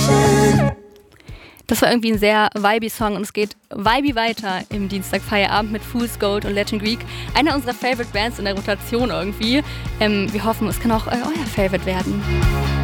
Das war irgendwie ein sehr vibey Song und es geht vibey weiter im Dienstagfeierabend mit Fool's Gold und Latin Greek. Einer unserer Favorite Bands in der Rotation irgendwie. Wir hoffen, es kann auch euer Favorite werden.